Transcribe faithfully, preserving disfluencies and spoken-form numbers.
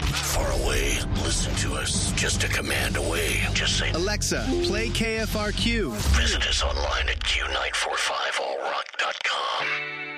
Far away, listen to us. Just a command away. Just say, Alexa, play K F R Q. Visit us online at Q nine four five